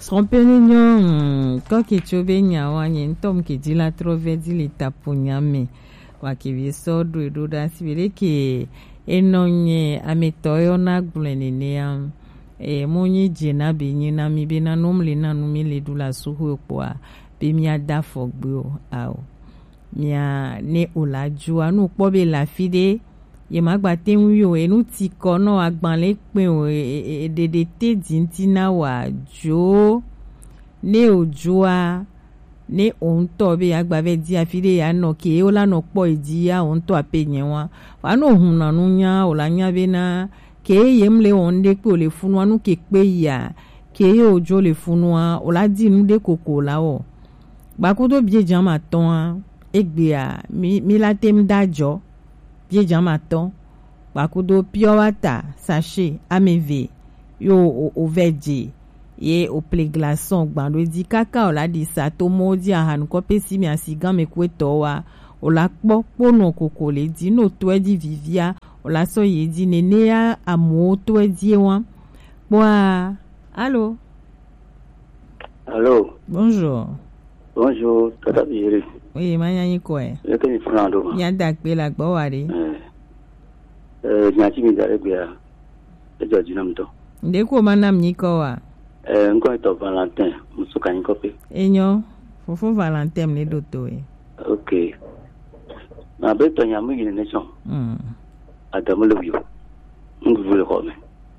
Trompenignon, quand que tu veux n'y tom qui dit la trouvé dit l'état pour nyame, wa qui vient sordo et d'oda sibile qui est non à métoyo na goulenene et moni jena benye na mi bena nomle na numi le dula suhu kwa be mi ada fogbo ao mia ne olaju anu pobe la fide ye magba tenwi o enu ti kono agban le pin o dede te dintina wa jo ne ojoa ne onto be agba ve di afide ya no ke o la no po idi ya onto apenye wa no hun na nu nya o la nya be na ke yemle onde pe o le funu anu ke pe ya ke ojo le funu o la di nu de koko la o ba ko do bie jama ton egbe a mi la tem dajo bie jama ton ba ko do pure water sachet ameve yo o veje ye o ple glaçon gban do di kaka o la di sa to mo di ahan ko pe si mi asigan me ko to wa o la po no koko le di no to e di vivia o la so ye di nene ya amo to e di wa boa allô allô bonjour tata biri oui manya yi ko e le ke Fernando ya da pe la gbo wa re nyati mi dare bia e jo jinam to nde ko manam ni ko wa nko to Valentin musuka ni kope enyo fofo Valentin ne do to e okay na be to nyamu yin nation adamu le yo ngu le ko me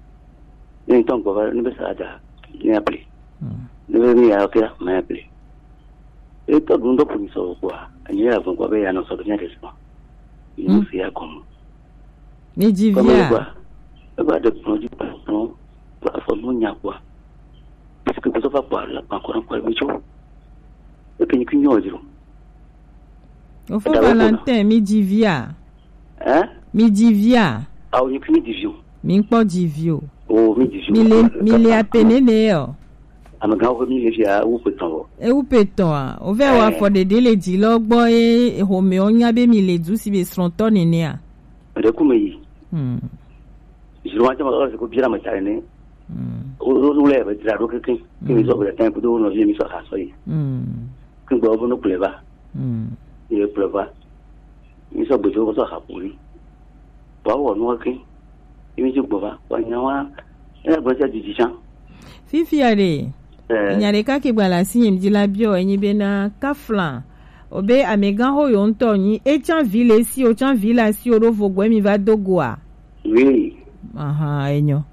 ni ton ko ba ni be sa da ni appelé ni be mi ya okay ma appelé e to dundo ko ni so kwa ani ya von ko be ya no so do nya deso ni si ya komo ni jivia ba de projet no ba fo mo nya kwa parce que ko fa kwa la pa ko ran kwa mi cho e pe ni ki nyo jiro o fo Valentin mi jivia mi jivia ah ni ki mi divio mi po divio oh mi divio mi le apenene yo amaga ko mi le ya u peton u peton o ve wa for de le di lo gbo e home onya be mi le du si be stronton ne a de ku me jiro wa jama ko bira ma tare ne o le ba dira ro ke ki mi so be tempo do no vi mi so ha so yi ki gbo bo no pleva ye pleva mi so bo jo ko so ha puri ba wo no ki mi jo gbo ba wa nya wa e gbo ja jiji chan fifi are nyare ka ke gbala sinye mdila bio enyi be na kaflan obe amegan ho yo nto yin e chan ville si o chan villa si o ro fogwe mi va dogoa oui enyo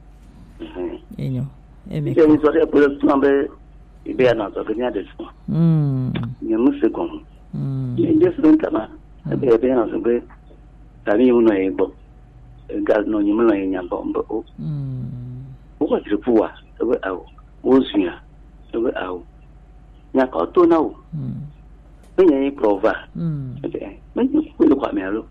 e me ko so re po tu ambe ibe na so ke nya de so ni mu se kon ni de so ntama be na so be tani mu no e bo ga no ni mu no e nya bo o ko ti puwa be awo o suya be awo nya ko to na o ni prova ni ko ko me alo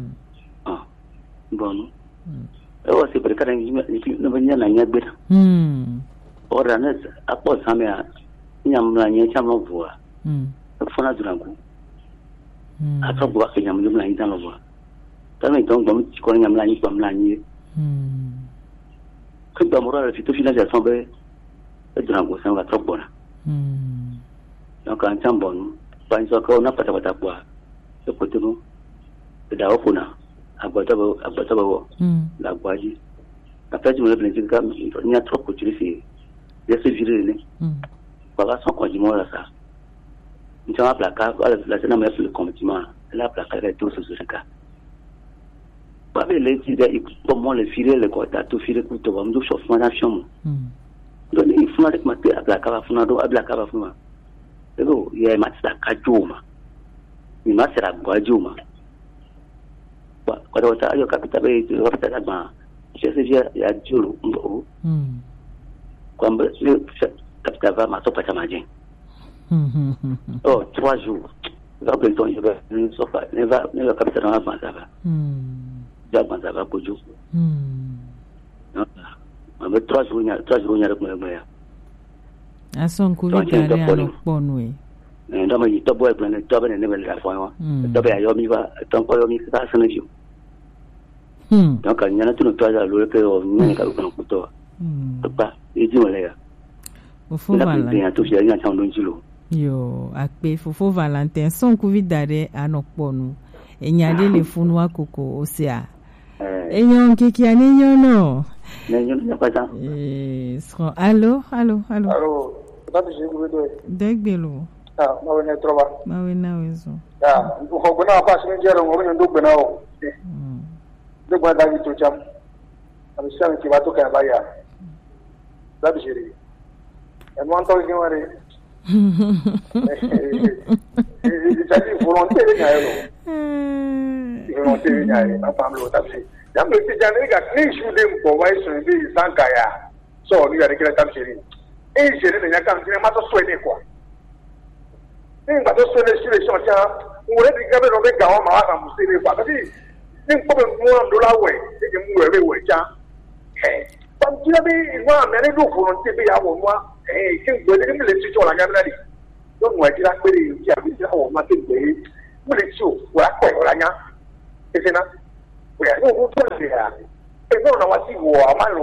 bon o se per cara ni no venia na nya gbe ora na apo samia nyam na nya chama voa fona durangu ato bo ka nyam na nya na voa tamai ton dom ko nyam na nya pam na nya ko do mora fi to finalisation be durangu sa ga trop bona donc en chambon pan so ko na pata pata kwa so ko tuno da ofuna agbata ba la gwaji après tu me le dis que il y a trop que tu le fais je suis viré né voilà son condiment là ça nous avons placard la scène mais le condiment la placard est tout sur ce cas pas les idées comment le filer le quota tout filer tout va me chauffement dans chambre donc il faut avec ma tête à placard funa do à placard funa ego ya matsa kajuma ni matsa gwajuma kwa wata ayo kapita be wafta kama sisi ya julu kwamba kapita va masopa kama je 3 jours va plutôt je vais sofa ne va kapita na va ça va ja va ça va kojo mais 3 jours nya ko ya ason ku vitare ale ponwe ndo ma to boy plan to ba ne la fo wa to ba yo mi va to ko yo mi ka sana ju donc nyana tu no to za lo ke o ni ka ko to to ba e ji wala ya Fofo Valentin. Yo, akpe Fofo Valentin son kuvidare anokponu. Enyade le funu akoko osea. Enyon kiki anenyo no. Nenyo pata. So allo. Allo, tati je kuvedo. Degbelo. Mawena trova. Mawena wezo. Ko gona pa sin jero ngo ndo gbena o. De gba da to jam. Ami san ki ba to ka ba ya. Tati je. E mo anto ki ware. Tati volonté nya yo. Volonté nya yo, na pamlo tati. Jam le ti jani ga ni shude mpo wa so bi sankaya. So ni ga kila tati je. Jere de nya kan ti ma to so ni kwa. Nígbà tó sọ́lé sílé ṣọ́ọ̀ṣá wọ́n lè dìgbà bẹ́ẹ̀ lọ́bẹ̀ gàwọ́ màá kà mú sí ilé ìfà àti ní nkọ́bẹ̀ mú wọn lọ́la wẹ̀ ẹ̀jẹ̀ mú ẹ̀rẹ́ wẹ̀ já. Pàmùtí bí ìwọ́n àmì ẹni ló fòrò ní ibi àwọn ọmọ kí n gbé ní mílẹ̀ títí ọ̀la gánà rí lọ́nà ẹ̀jẹ̀ lápẹ́rẹ́ yìí kí àbí ìdí àwọn ọmọ kí n gbé mílẹ̀ tí ò wà pẹ̀ ọ̀la yá. Ẹsẹ̀ náà wẹ̀ ní òkú tó lè rà ẹgbẹ́ ọ̀nà wa sí wọ̀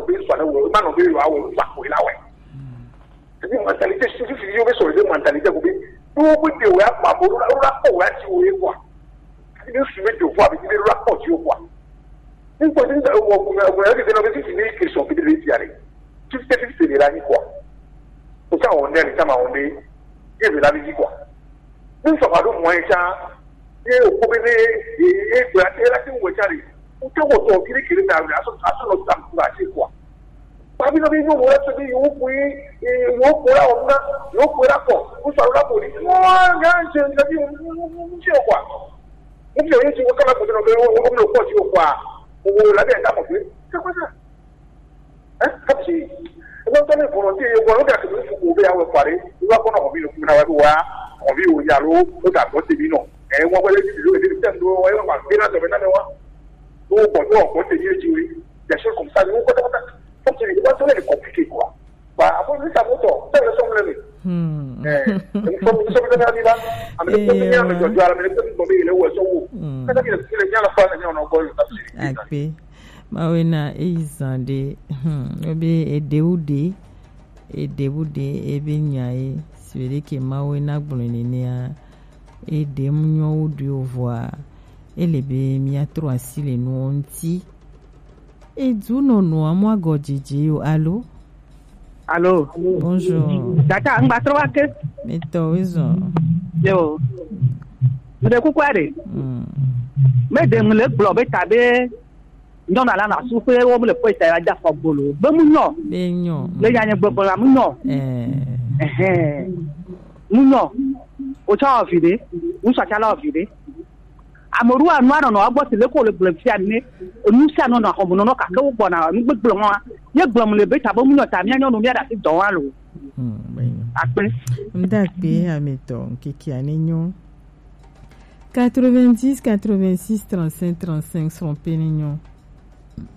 Tudo que eu é uma boa é de o igual. E o filme do Fábio, ele rapote o qual. Então, eu que não existe que são que ele diare. Que você fica de lá igual. O que é onde ele chama onde ele lá igual. Não só para o moe já eu como ele ela tem um chari. O que eu tô que na ação não tá lá igual. Papi no vino voy a subir yo fuera onda yo fuera po un solo la policía no ganche ya digo un chico kwa un chico que la policía no veo como lo coche kwa o la de estamos bien qué pasa casi no tiene voluntario yo cuando te haces un vea o pare iba con no vino una va o vivo ya lo o ta ko ti vino wọ́n wele ti lo ti tendo o wa bi na to be na me wa o ko te ji ji ya so comme ça ni ko ta c'est le compliqué quoi. Bah après ça moto, ça le son le. Il faut que ça me donne là. Avec le bien mais je dois amener tout comme il est où so. Quand il est bien la fois on a encore akpe mawena izande obi edeude ebe nyae sibere ke mawena gbonene a edemnyo odi ovoa elebe mi atro asile no nti Ezuno no amwa gojiji o allo. Allô. Bonjour. Data ngba trowa ke. Meto wizo. Yo. Mede ku kware. Mede mle glo be tabe. Ndona la na su fe wo mle po ita ja fo bolo. Be mu no. Be nyo. Le ya nye gbogbo la mu no. Mu no. O cha ofide. Un sa cha la ofide. Amoru anu ano no agbo tele ko le blefia ni onusia no na homo no ka ke wo gbona ni gbegbo won ye gbom le beta bo mu no ta mi anyo no mi ada ti don wa lo akpe ndakpe ameto kiki anenyo 90 86 35 35 seront pénignon